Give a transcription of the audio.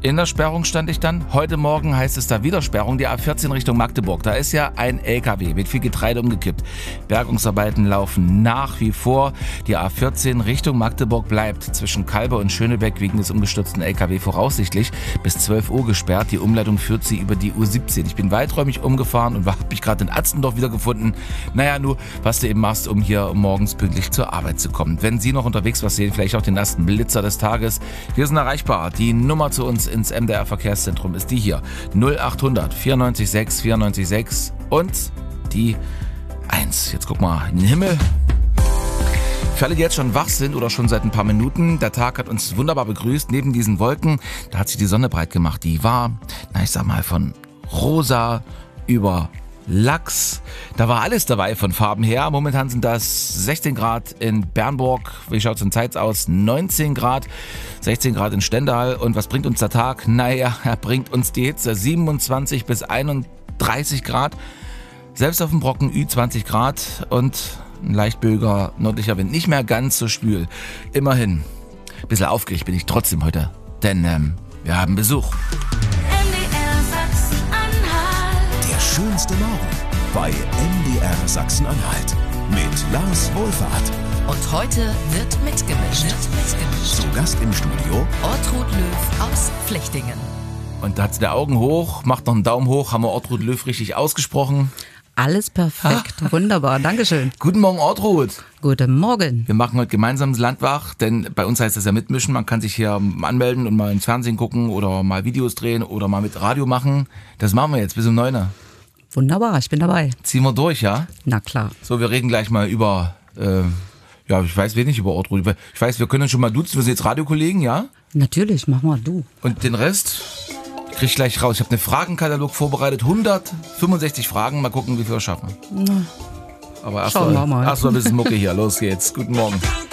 In der Sperrung stand ich dann. Heute Morgen heißt es da wieder Sperrung, die A14 Richtung Magdeburg. Da ist ja ein LKW mit viel Getreide umgekippt. Bergungsarbeiten laufen nach wie vor. Die A14 Richtung Magdeburg bleibt zwischen Kalbe und Schönebeck wegen des umgestürzten LKW voraussichtlich bis 12 Uhr gesperrt. Die Umleitung führt sie über die U17. Ich bin weiträumig umgefahren und habe mich gerade in Atzendorf wiedergefunden. Naja, nur, was du eben machst, um hier morgens pünktlich zur Arbeit zu kommen. Wenn Sie noch unterwegs was sehen, vielleicht auch den ersten Blitzer des Tages. Wir sind erreichbar. Die Nummer zu uns ins MDR Verkehrszentrum ist die hier. 0800 94 6 94 6 und die 1. Jetzt guck mal in den Himmel. Für alle, die jetzt schon wach sind oder schon seit ein paar Minuten, der Tag hat uns wunderbar begrüßt. Neben diesen Wolken, da hat sich die Sonne breit gemacht. Die war, ich sag mal, von rosa über Lachs. Da war alles dabei von Farben her. Momentan sind das 16 Grad in Bernburg. Wie schaut es in Zeitz aus? 19 Grad. 16 Grad in Stendal. Und was bringt uns der Tag? Naja, er bringt uns die Hitze. 27 bis 31 Grad. Selbst auf dem Brocken Ü20 Grad. Und ein leicht böiger nördlicher Wind. Nicht mehr ganz so schwül. Immerhin. Ein bisschen aufgeregt bin ich trotzdem heute. Denn wir haben Besuch. Schönste Morgen bei MDR Sachsen-Anhalt mit Lars Wohlfahrt. Und heute wird mitgemischt. Zu Gast im Studio Ortrud Löw aus Flechtingen. Und da hat sie der Augen hoch, macht noch einen Daumen hoch, haben wir Ortrud Löw richtig ausgesprochen. Alles perfekt, wunderbar, Dankeschön. Guten Morgen, Ortrud. Guten Morgen. Wir machen heute gemeinsam das Land wach, denn bei uns heißt das ja mitmischen. Man kann sich hier anmelden und mal ins Fernsehen gucken oder mal Videos drehen oder mal mit Radio machen. Das machen wir jetzt bis um 9 Uhr. Wunderbar, ich bin dabei. Ziehen wir durch, ja? Na klar. So, wir reden gleich mal über, ich weiß wenig über Ortrud. Ich weiß, wir können uns schon mal duzen, wir sind jetzt Radiokollegen, ja? Natürlich, mach mal du. Und den Rest krieg ich gleich raus. Ich habe einen Fragenkatalog vorbereitet, 165 Fragen, mal gucken, wie viel wir schaffen. Na, aber schauen wir mal. Erst mal ein bisschen Mucke hier, los geht's. Guten Morgen.